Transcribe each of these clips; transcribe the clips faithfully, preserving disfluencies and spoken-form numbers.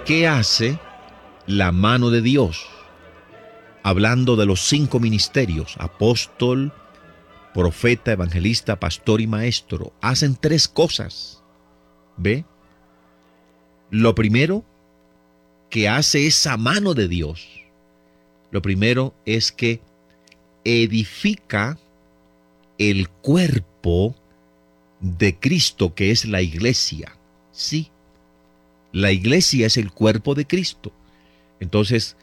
¿Qué hace la mano de Dios? Hablando de los cinco ministerios: apóstol, profeta, evangelista, pastor y maestro. Hacen tres cosas. ¿Ve? Lo primero que hace esa mano de Dios, lo primero es que edifica el cuerpo de Cristo, que es la iglesia. Sí, la iglesia es el cuerpo de Cristo. Entonces,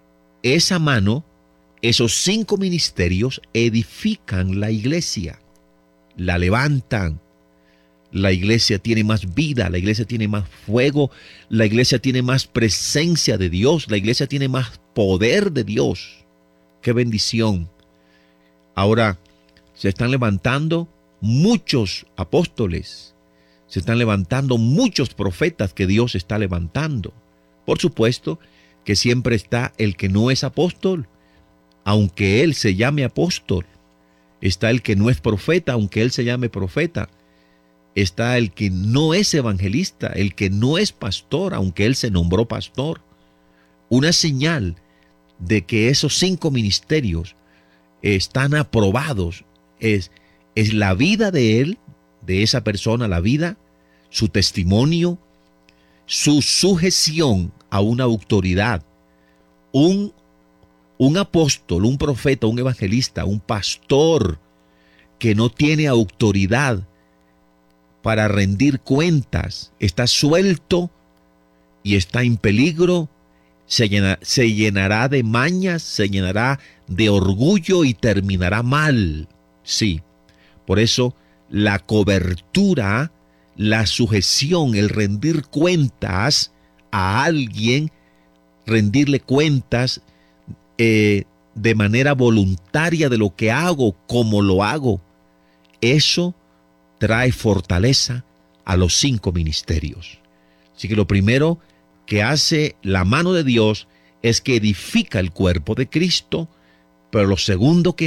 esa mano, esos cinco ministerios edifican la iglesia, la levantan. La iglesia tiene más vida, la iglesia tiene más fuego, la iglesia tiene más presencia de Dios, la iglesia tiene más poder de Dios. ¡Qué bendición! Ahora se están levantando muchos apóstoles, se están levantando muchos profetas que Dios está levantando. Por supuesto que siempre está el que no es apóstol, aunque él se llame apóstol. Está el que no es profeta, aunque él se llame profeta. Está el que no es evangelista, el que no es pastor, aunque él se nombró pastor. Una señal de que esos cinco ministerios están aprobados es, es la vida de él, de esa persona, la vida, su testimonio, su sujeción a una autoridad. Un, un apóstol, un profeta, un evangelista, un pastor que no tiene autoridad para rendir cuentas, está suelto y está en peligro, se, llena, se llenará de mañas, se llenará de orgullo y terminará mal. Sí, por eso la cobertura, la sujeción, el rendir cuentas a alguien, rendirle cuentas eh, de manera voluntaria de lo que hago, como lo hago, eso trae fortaleza a los cinco ministerios. Así que lo primero que hace la mano de Dios es que edifica el cuerpo de Cristo, pero lo segundo que